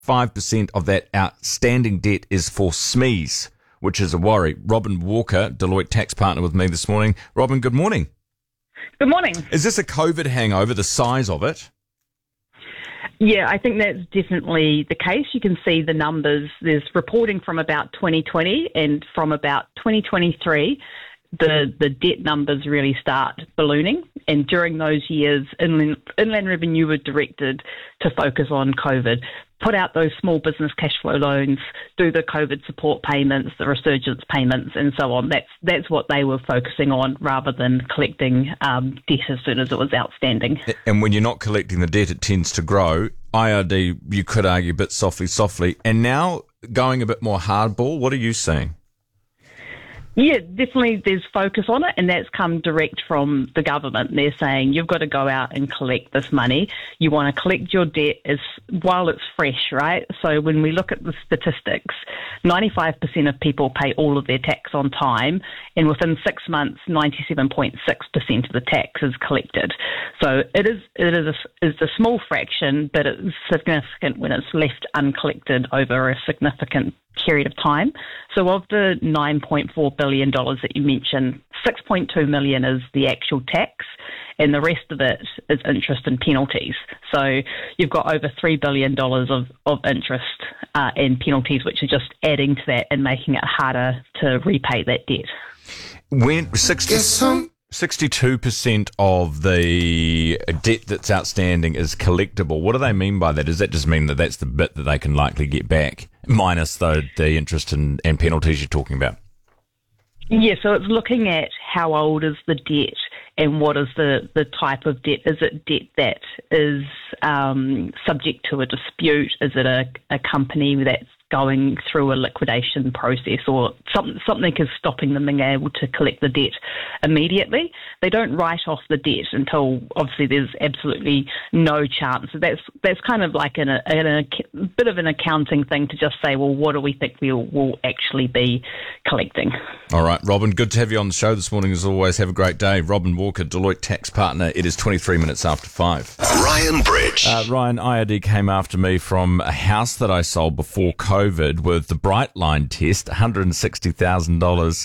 95% of that outstanding debt is for SMEs, which is a worry. Robin Walker, Deloitte tax partner with me this morning. Robin, good morning. Good morning. Is this a COVID hangover, the size of it? Yeah, I think that's definitely the case. You can see the numbers. There's reporting from about 2020 and from about 2023, the debt numbers really start ballooning. And during those years, Inland Revenue were directed to focus on COVID, put out those small business cash flow loans, do the COVID support payments, the resurgence payments, and so on. That's what they were focusing on rather than collecting debt as soon as it was outstanding. And when you're not collecting the debt, it tends to grow. IRD, you could argue a bit softly. And now going a bit more hardball, what are you seeing? Yeah, definitely there's focus on it, and that's come direct from the government. They're saying you've got to go out and collect this money. You want to collect your debt while it's fresh, right? So when we look at the statistics, 95% of people pay all of their tax on time, and within 6 months, 97.6% of the tax is collected. So it is a small fraction, but it's significant when it's left uncollected over a significant period of time. So of the $9.4 billion that you mentioned, $6.2 million is the actual tax, and the rest of it is interest and penalties. So you've got over $3 billion of interest and penalties, which are just adding to that and making it harder to repay that debt. When 62% of the debt that's outstanding is collectible. What do they mean by that? Does that just mean that that's the bit that they can likely get back, minus the interest and penalties you're talking about? Yeah, so it's looking at how old is the debt and what is the type of debt. Is it debt that is subject to a dispute? Is it a company that's going through a liquidation process, or something is stopping them being able to collect the debt immediately? They don't write off the debt until obviously there's absolutely no chance. So that's kind of like a bit of an accounting thing to just say, well, what do we think we'll actually be collecting? All right, Robin, good to have you on the show this morning as always. Have a great day. Robin Walker, Deloitte tax partner. It is 23 minutes after 5. Ryan Bridge. Ryan, IRD came after me from a house that I sold before COVID with the Brightline test, $160,000.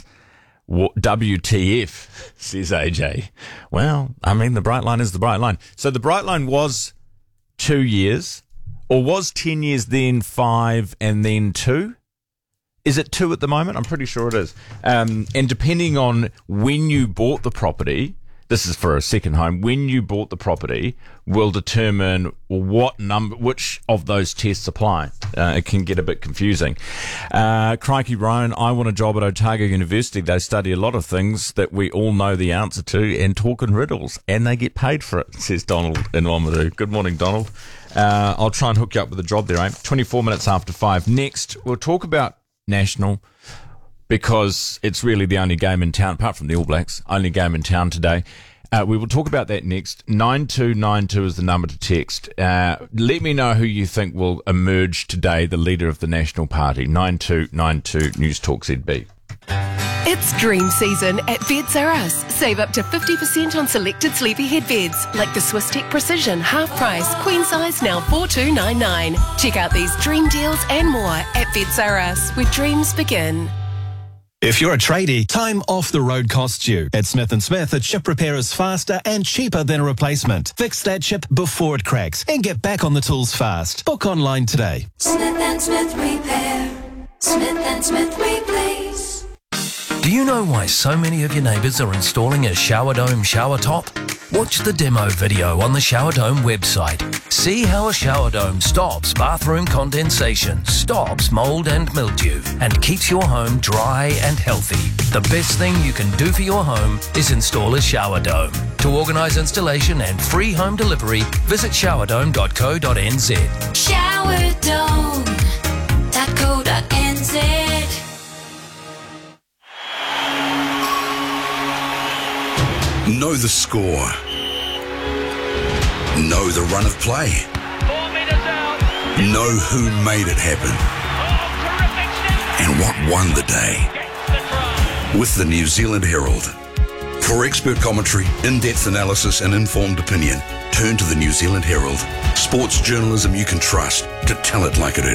WTF, says AJ. Well, I mean, the Brightline is the Brightline. So the Brightline was 2 years, or was 10 years, then 5, and then 2? Is it 2 at the moment? I'm pretty sure it is. And depending on when you bought the property, this is for a second home, when you bought the property will determine which of those tests apply. It can get a bit confusing. Crikey, Ryan, I want a job at Otago University. They study a lot of things that we all know the answer to and talk in riddles, and they get paid for it, says Donald in Oamaru. Good morning, Donald. I'll try and hook you up with a job there, 24 minutes after 5. Next, we'll talk about National, because it's really the only game in town, apart from the All Blacks, only game in town today. We will talk about that next. 9292 is the number to text. Let me know who you think will emerge today, the leader of the National Party. 9292 News Talk ZB. It's dream season at Beds R Us. Save up to 50% on selected sleepyhead beds, like the Swiss Tech Precision half price, queen size now $4,299. Check out these dream deals and more at Beds R Us, where dreams begin. If you're a tradie, time off the road costs you. At Smith & Smith, a chip repair is faster and cheaper than a replacement. Fix that chip before it cracks and get back on the tools fast. Book online today. Smith & Smith Repair. Smith & Smith Replace. Do you know why so many of your neighbours are installing a Shower Dome shower top? Watch the demo video on the Shower Dome website. See how a shower dome stops bathroom condensation, stops mould and mildew, and keeps your home dry and healthy. The best thing you can do for your home is install a shower dome. To organise installation and free home delivery, visit showerdome.co.nz. Showerdome.co.nz. Know the score. Know the run of play. 4 metres out. Know who made it happen. Oh, terrific step. And what won the day. Gets the try. With the New Zealand Herald. For expert commentary, in-depth analysis and informed opinion, turn to the New Zealand Herald. Sports journalism you can trust, to tell it like it is.